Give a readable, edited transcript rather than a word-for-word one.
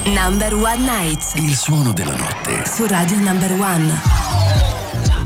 Number One Nights. Il suono della notte. Su Radio Number One.